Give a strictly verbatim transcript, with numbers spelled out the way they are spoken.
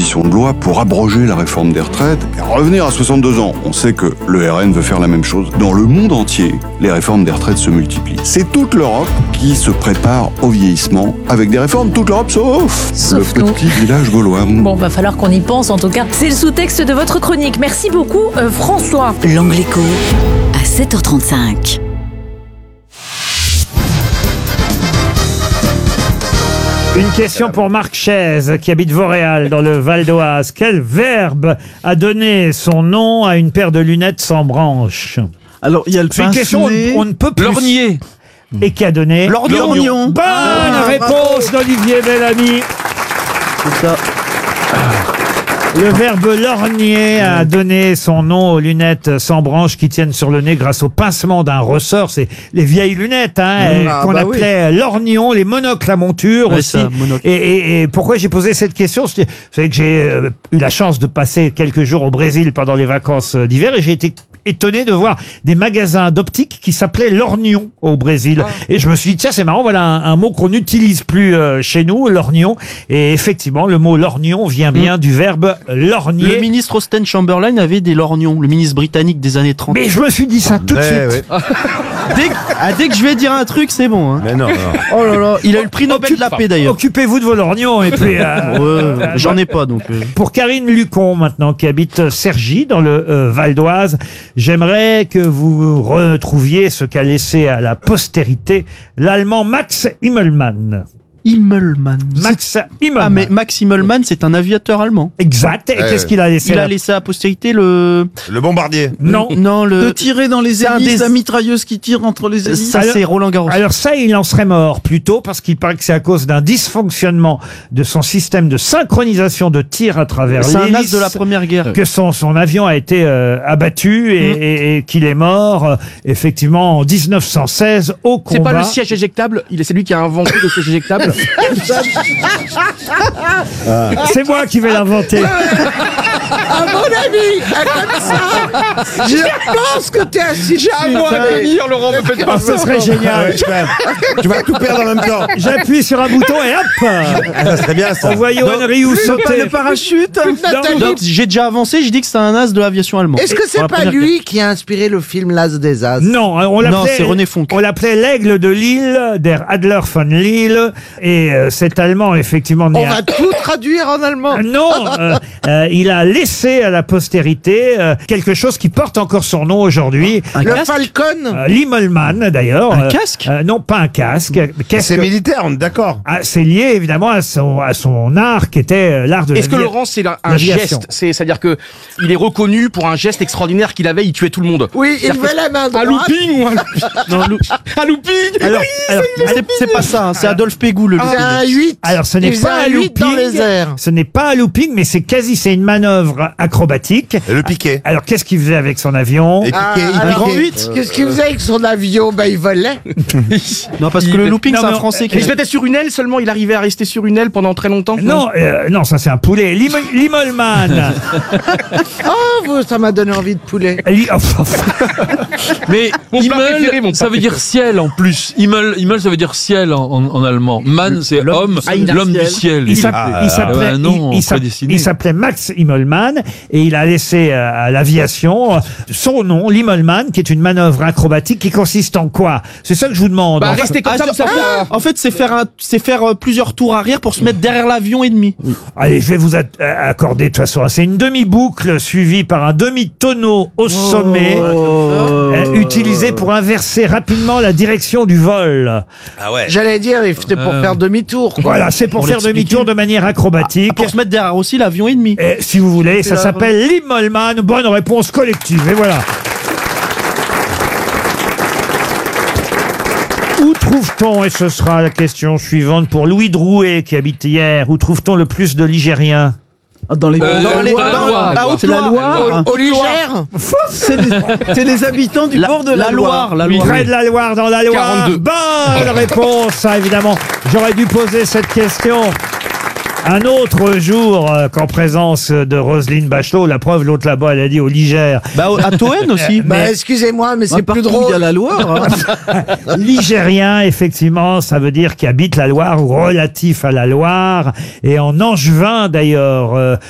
proposition de loi pour abroger la réforme des retraites et revenir à soixante-deux ans. On sait que le R N veut faire la même chose. Dans le monde entier, les réformes des retraites se multiplient. C'est toute l'Europe qui se prépare au vieillissement avec des réformes. Toute l'Europe sauf, Sauf le nous. petit village gaulois. Bon, va falloir qu'on y pense en tout cas. C'est le sous-texte de votre chronique. Merci beaucoup, euh, François. L'Angle Écho à sept heures trente-cinq. Une question pour Marc Chaise, qui habite Vauréal, dans le Val d'Oise. Quel verbe a donné son nom à une paire de lunettes sans branches? Alors, il y a le C'est une question, on, on ne peut plus. Lorgnier. Et qui a donné L'orgnon. Bonne Ah, réponse d'Olivier Bellamy. C'est ça. Le verbe lorgner a donné son nom aux lunettes sans branches qui tiennent sur le nez grâce au pincement d'un ressort. C'est les vieilles lunettes hein, Ah, qu'on bah appelait lorgnons, les monocles à monture Ouais, aussi. ça, monocle. Et, et, et pourquoi j'ai posé cette question? C'est- Vous savez que j'ai euh, eu la chance de passer quelques jours au Brésil pendant les vacances euh, d'hiver et j'ai été étonné de voir des magasins d'optique qui s'appelaient lorgnon au Brésil. Et je me suis dit, tiens, c'est marrant, voilà un, un mot qu'on n'utilise plus euh, chez nous, lorgnon. Et effectivement, le mot lorgnon vient bien du verbe lorgner. Le ministre Austen Chamberlain avait des lorgnons, le ministre britannique des années trente. Mais je me suis dit ça tout de suite. Dès, que, ah, dès que je vais dire un truc, c'est bon. Hein. Mais non, non. Oh là là, il a eu le prix Nobel de la paix d'ailleurs. Occupez-vous de vos lorgnons et puis. euh, Ouais, j'en ai pas donc. euh. Pour Karine Lucon, maintenant, qui habite Cergy, dans le euh, Val d'Oise, j'aimerais que vous retrouviez ce qu'a laissé à la postérité l'Allemand Max Immelmann. Immelmann. Max Ah Immelmann. mais Max Immelmann, c'est un aviateur allemand. Exact. Et Ouais. qu'est-ce qu'il a laissé Il là a laissé à postérité le. Le bombardier. Non. Non, De le. tirer dans les c'est un hélices, des- la mitrailleuse qui tire entre les hélices. Ça, Alors- c'est Roland Garros. Alors ça, il en serait mort plutôt parce qu'il paraît que c'est à cause d'un dysfonctionnement de son système de synchronisation de tir à travers C'est un as l'hélice de la première guerre. que son, son avion a été euh, abattu et, Mm. et- et qu'il est mort euh, effectivement en dix-neuf cent seize au combat. C'est pas le siège éjectable, il est c'est lui qui a inventé le siège éjectable. C'est moi qui vais l'inventer. À mon avis, comme ça, je pense que t'es assis. J'ai À moi de dire, Laurent, me faites Ah, pas ce ça. serait génial. Tu vas tout perdre en même temps. J'appuie sur un bouton et hop, Ah, ça serait bien ça. on voit Johan Rioux sauter. Le parachute. Dans- Donc j'ai déjà avancé, j'ai dit que c'est un as de l'aviation allemande. Est-ce que Pour c'est la pas première lui qui a inspiré le film L'As des As? Non, on l'appelait. Non, c'est René Fonck. On l'appelait l'aigle de Lille, der Adler von Lille, et euh, cet Allemand effectivement né On à- va tout traduire en allemand. Euh, Non, euh, euh, il a laissé à la postérité euh, quelque chose qui porte encore son nom aujourd'hui. Un Le casque Falcon. Euh, L'Immelmann d'ailleurs. Un Euh, casque euh, Non, pas un casque. Qu'est-ce C'est que- militaire, on est d'accord. Ah, c'est lié évidemment à son, à son art qui était euh, l'art de Est-ce que l'avi- Laurent, c'est un, un l'aviation. geste? C'est, c'est-à-dire que il est reconnu pour un geste extraordinaire qu'il avait, il tuait tout le monde. Oui, il C'est-à-dire met que- la main Un droite. looping ou un, Non, lou- un looping Alors, alors, c'est c'est pas ça, hein, c'est Adolphe Pégout le C'est un looping. huit. alors, ce n'est Il faisait pas un un huit looping. dans les airs. Ce n'est pas un looping, mais c'est quasi, c'est une manœuvre acrobatique. Et le piquet. Alors, qu'est-ce qu'il faisait avec son avion? Et Ah, piquet, il alors, piquait. huit. Qu'est-ce qu'il faisait avec son avion? Bah, il volait. Non, parce que le looping, Non, c'est un mais on- français qui. Il se mettait sur une aile seulement, il arrivait à rester sur une aile pendant très longtemps. Non, euh, non, ça c'est un poulet. L'Im- L'Immelmann. Oh, vous, ça m'a donné envie de poulet. Li- enfin, Mais Mon plat Himmel, préféré, mon ça plat veut dire ciel en plus. Himmel, Himmel, ça veut dire ciel en, en, en allemand. Mann, c'est homme, Ah, il a l'homme ciel. du ciel. Il s'app- Ah, il s'appelait ouais, non, il- il s'app- prédestiné. il s'appelait Max Immelmann et il a laissé euh, à l'aviation euh, son nom, l'Immelmann, qui est une manœuvre acrobatique qui consiste en quoi? C'est ça que je vous demande. Bah, En fait. restez comme Ah, ça, c'est- ça fait un- En fait, c'est faire un, c'est faire euh, plusieurs tours arrière pour se mettre derrière l'avion ennemi. Allez, je vais vous a- euh, accorder de toute façon. C'est une demi-boucle suivie par un demi-tonneau au sommet, euh, utilisé pour inverser rapidement la direction du vol. Ah ouais. J'allais dire, c'était pour Euh. faire demi-tour. quoi. Voilà, c'est pour Pour faire l'expliquer. demi-tour de manière acrobatique. Pour se mettre derrière aussi l'avion ennemi. Et si vous voulez, ça la- s'appelle l'Immelmann. Bonne réponse collective. Et voilà. Où trouve-t-on, et ce sera la question suivante pour Louis Drouet qui habite hier, où trouve-t-on le plus de Ligériens? Ah, Dans les, Euh, Dans les- Loire, dans- Loire, la Loire. Haute-Loire. Au Ligère. C'est les, c'est les habitants du La, bord de la, la Loire, la Loire. Près de la Loire, dans la Loire. quarante-deux. Bonne réponse, ça évidemment. J'aurais dû poser cette question un autre jour euh, qu'en présence de Roselyne Bachelot. La preuve, l'autre là-bas, elle a dit au Ligère. Bah, au- à Toen aussi. Bah, Mais- excusez-moi, mais c'est plus partout où drôle. il y a la Loire. hein. Ligérien, effectivement, ça veut dire qui habite la Loire ou relatif à la Loire. Et en angevin, d'ailleurs, euh,